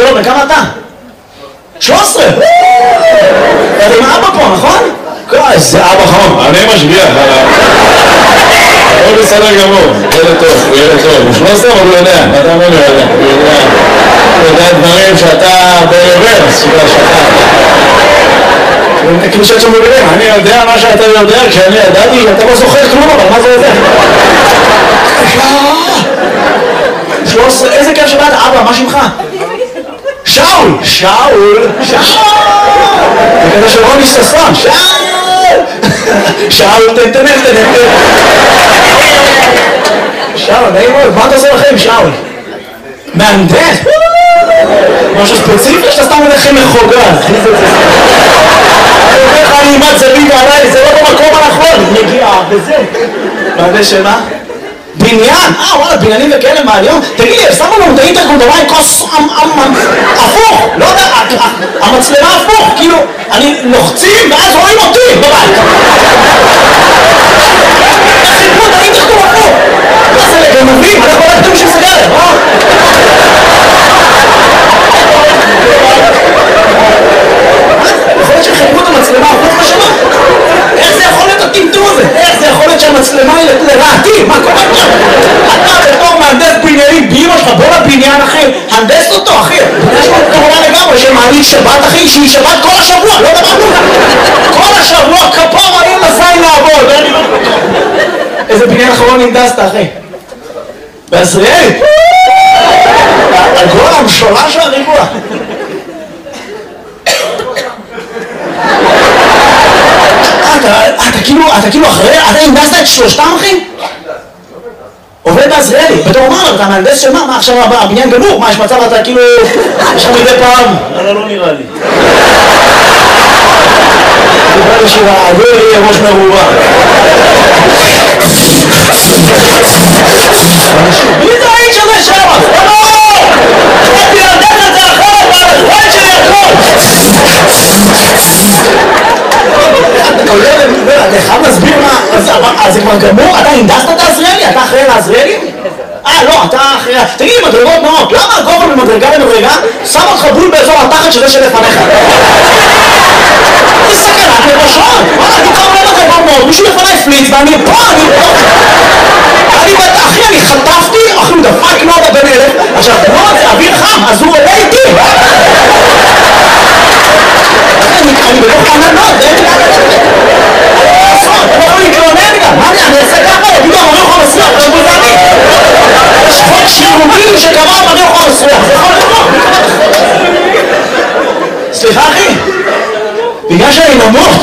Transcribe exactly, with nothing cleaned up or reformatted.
שלום, בכמה אתה? שלוש עשרה! אתה עם אבא פה, נכון? איזה אבא חום. אני משגיח, הוא בסדר גמור, ילד טוב, הוא ילד טוב, הוא שלוש עשרה אבל הוא יודע, אתה אומר לי, הוא יודע, הוא יודע דברים שאתה ברוורס, שאתה כאילו שאת שם מבינים, אני יודע מה שאתה יודע, כשאני ידעתי, אתה לא זוכר כלום, אבל מה זה יודע? שלוש עשרה, איזה כיף שבאת, אבא, מה שמך? שאול! שאול! שאול! זה כזה של רוני ששון, שאול! שאול, תן, תן, תן, תן. שאול, נעים מאוד, מה אתה עושה לכם, שאול? מהנדס? משהו ספציפי שאתה סתם הולך עם מחוגה, אני אומר לך, אני אימת זווית עליי, זה לא במקום הנכון, נגיעה, וזה. מהנדס שמה? בניין, אה וואלה, בניינים וכאלה מהיום. תגיד לי, שמו לנו את האינטרקום דווי כוס הפוך, לא יודע, המצלמה הפוך, כאילו, אני לוחצים ואז רואים אותי בבית. איך חיפרו את האינטרקום הפוך? מה זה לגנבים? אנחנו הולכים אתם של סגרת, אה? יכול להיות שחיפרו את המצלמה הפוך בשנה? איך זה יכול להיות הטמטום הזה? איך זה יכול להיות שהמצלמה היא לרעתי? מה קורה פה? אתה בתור מהנדס בניינים באמא שלך, בוא לבניין אחי, הנדס אותו אחי. יש לו כמובן לגמרי שמעניק שבת אחי, שהיא שבת כל השבוע, לא דמנו. כל השבוע כפור האם לזין לעבוד. איזה בניין אחרון הנדסת אחי? בעזריאלי? הגול המשולה של הריבוע. אתה כאילו, אתה כאילו אחרי, אתה הנדסת את שלושתם אחי? עובד בעזריאלי, בתור מה, אתה מהנדס של מה? מה עכשיו הבניין גמור? מה יש מצב אתה כאילו, יש לך מדי פעם? לא, לא נראה לי. אני בא לשירה, הגוי יהיה ראש מרובה. מי זה האיש הזה שם? לא! אני להנדס את זה אחרת, והחיים שלי הכל! אתה חייב להסביר מה, אז זה כבר גמור? אתה הנדסת את העזריאלי? אתה אחראי לעזריאלי? אה לא, אתה אחראי... תגיד לי, מדרגות נאות, למה הגובה ממדרגה למדרגה שם אותך בול באזור התחת שזה שלפניך? זה סכנת לראשון! וואלה, אני קרוב למדרגות נאות, מישהו לפניי פליץ ואני פה, אני פה! אני בטח, אחי, אני חטפתי, אחי, הוא דפק נודה בן אלף, עכשיו, נוד זה אוויר חם, אז הוא עולה איתי! אני בתוך עננות, זה אין לי לעשות, אתה יכול להתלונן גם, מה אני אעשה ככה? יגידו, אני יכול לסלוח, זה בוזני. יש חוק שירותי שקבע, אני יכול לסלוח, זה יכול לקרות. סליחה אחי, בגלל שאני נמוך